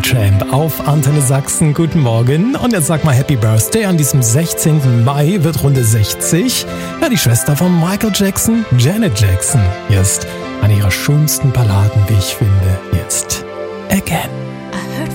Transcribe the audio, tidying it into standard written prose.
Supertramp auf Antenne Sachsen. Guten Morgen. Und jetzt sag mal Happy Birthday. An diesem 16. Mai wird Runde 60. Ja, die Schwester von Michael Jackson, Janet Jackson. Hier ist eine ihrer schönsten Balladen, wie ich finde. Jetzt Again.